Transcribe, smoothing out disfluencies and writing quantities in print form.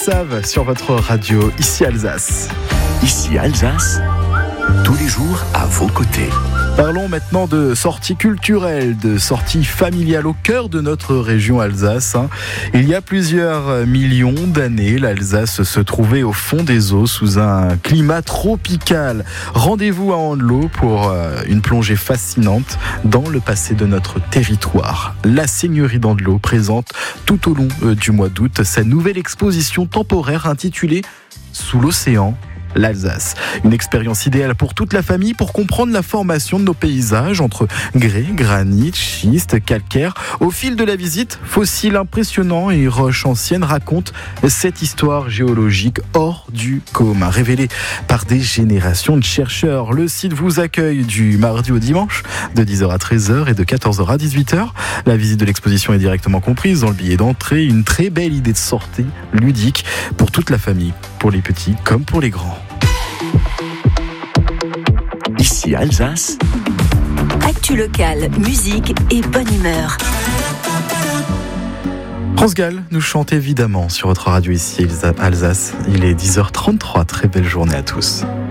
Save sur votre radio, ici Alsace. Ici Alsace, tous les jours à vos côtés. Parlons maintenant de sorties culturelles, de sorties familiales au cœur de notre région Alsace. Il y a plusieurs millions d'années, l'Alsace se trouvait au fond des eaux sous un climat tropical. Rendez-vous à Andelot pour une plongée fascinante dans le passé de notre territoire. La Seigneurie d'Andelot présente tout au long du mois d'août sa nouvelle exposition temporaire intitulée « Sous l'océan ». L'Alsace, une expérience idéale pour toute la famille pour comprendre la formation de nos paysages entre grès, granit, schiste, calcaire. Au fil de la visite, fossiles impressionnants et roches anciennes racontent cette histoire géologique hors du commun, révélée par des générations de chercheurs. Le site vous accueille du mardi au dimanche de 10h à 13h et de 14h à 18h. La visite de l'exposition est directement comprise dans le billet d'entrée. Une très belle idée de sortie ludique pour toute la famille, pour les petits comme pour les grands. Ici Alsace, actu locale, musique et bonne humeur. France Gall nous chante évidemment sur votre radio ici Alsace. Il est 10h33, très belle journée à tous.